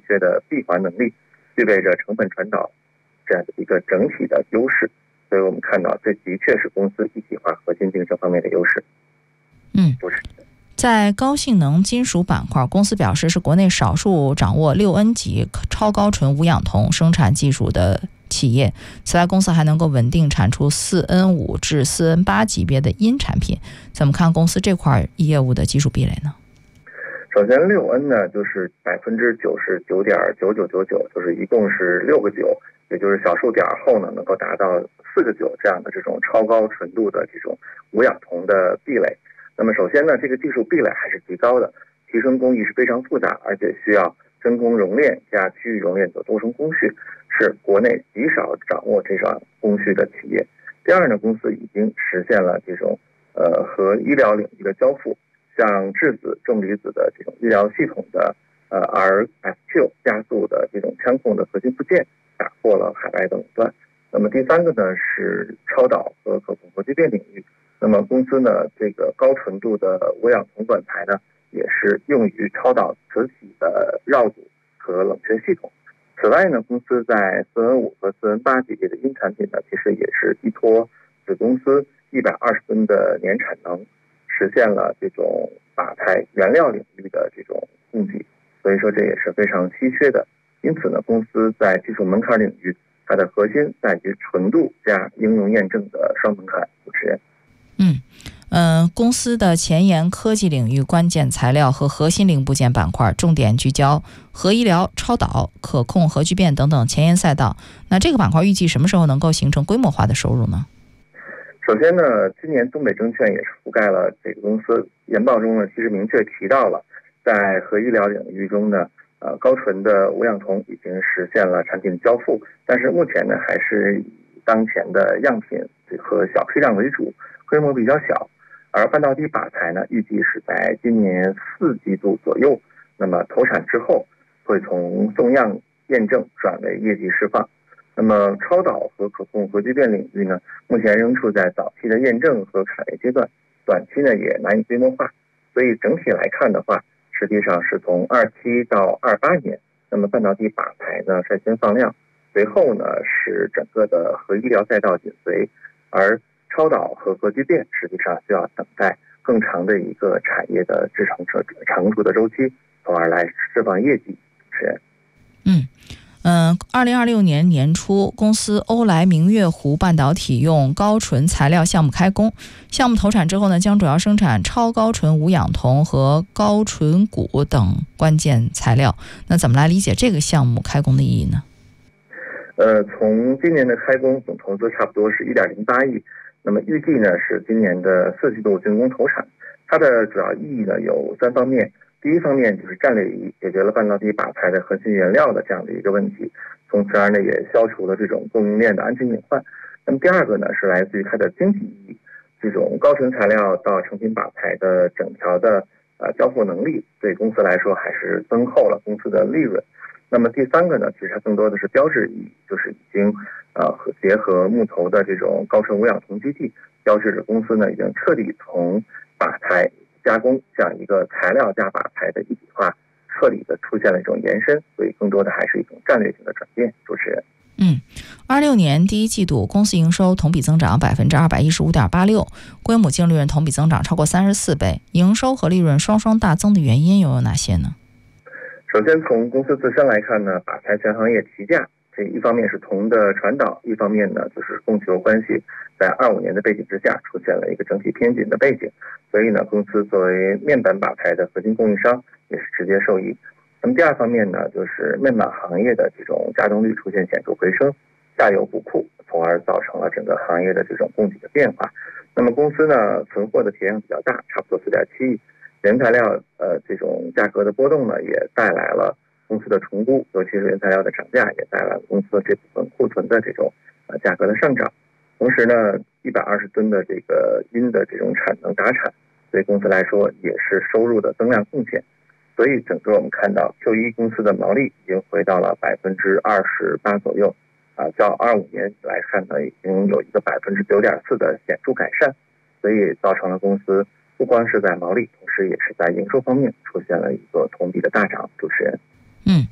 确的闭环能力，具备着成本传导这样的一个整体的优势。所以我们看到这的确是公司一体化核心竞争方面的优势。 在高性能金属板块，公司表示是国内少数掌握6N 级超高纯无氧铜生产技术的企业。此外，公司还能够稳定产出4N5至4N8级别的铟产品。怎么看公司这块业务的技术壁垒呢？ 首先6N 呢，就是99.9999%，就是一共是6个9，也就是小数点后呢能够达到4个9这样的这种超高纯度的这种无氧铜的壁垒。那么首先呢，这个技术壁垒还是极高的，提升工艺是非常复杂，而且需要真空熔炼加区域熔炼的多重工序，是国内极少掌握这种工序的企业。第二呢，公司已经实现了这种和医疗领域的交付，像质子、重离子的这种医疗系统的RFQ 加速的这种枪控的核心部件，打破了海外的垄断。那么第三个呢是超导和可控核聚变领域。那么公司呢，这个高纯度的无氧铜管材呢，也是用于超导磁体的绕组和冷却系统。此外呢，公司在4N5和4N8级别的铟产品呢，其实也是依托子公司120吨的年产能，实现了这种靶材原料领域的这种供给。所以说这也是非常稀缺的。因此呢，公司在技术门槛领域，它的核心在于纯度加应用验证的双门槛。主持人。 公司的前沿科技领域关键材料和核心零部件板块，重点聚焦核医疗、超导、可控核聚变等等前沿赛道。那这个板块预计什么时候能够形成规模化的收入呢？ 首先呢，今年东北证券也是覆盖了这个公司研报中呢，其实明确提到了，在核医疗领域中呢，高纯的无氧铜已经实现了产品交付，但是目前呢，还是以当前的样品和小批量为主，规模比较小。而半导体靶材呢，预计是在今年4季度左右，那么投产之后会从送样验证转为业绩释放。那么超导和可控核聚变领域呢，目前仍处在早期的验证和产业阶段，短期呢也难以规模化。所以整体来看的话，实际上是从27到28年，那么半导体靶材呢率先放量，随后呢是整个的核医疗赛道紧随，而超导和核聚变实际上需要等待更长的一个产业的制成成熟的周期，从而来释放业绩。是。 2026年年初，公司欧莱明月湖半导体用高纯材料项目开工，项目投产之后呢，将主要生产超高纯无氧铜和高纯钴等关键材料。那怎么来理解这个项目开工的意义呢？ 从今年的开工总投资差不多是1.08亿，那么预计呢是今年的4季度竣工投产。它的主要意义呢有3方面。第一方面就是战略意义，解决了半导体靶材的核心原料的这样的一个问题，从此而呢也消除了这种供应链的安全隐患。那么第二个呢是来自于它的经济意义，这种高纯材料到成品靶材的整条的交付能力，对公司来说还是增厚了公司的利润。那么第三个呢，其实它更多的是标志意义，就是已经结合木头的这种高纯无氧铜基地，标志着公司呢已经彻底从靶材加工这样一个材料加靶材的一体化，彻底的出现了一种延伸，所以更多的还是一种战略性的转变。主持人。 26年第一季度，公司营收同比增长215.86%，规模净利润同比增长超过34倍，营收和利润双双大增的原因又有哪些呢？ 首先从公司自身来看呢，靶材全行业提价，这一方面是铜的传导，一方面呢就是供求关系在25年的背景之下出现了一个整体偏紧的背景，所以呢公司作为面板靶材的核心供应商也是直接受益。那么第二方面呢，就是面板行业的这种稼动率出现显著回升，下游补库，从而造成了整个行业的这种供给的变化。那么公司呢存货的体量比较大，差不多4.7亿，原材料这种价格的波动呢，也带来了公司的重估，尤其是原材料的涨价，也带来了公司的这部分库存的这种价格的上涨。同时呢，120吨的这个铟的这种产能达产，对公司来说也是收入的增量贡献。所以整个我们看到 Q1 公司的毛利已经回到了28%左右，较25年来看呢，已经有一个9.4%的显著改善，所以造成了公司不光是在毛利，同时也是在营收方面出现了一个同比的大涨。主持人。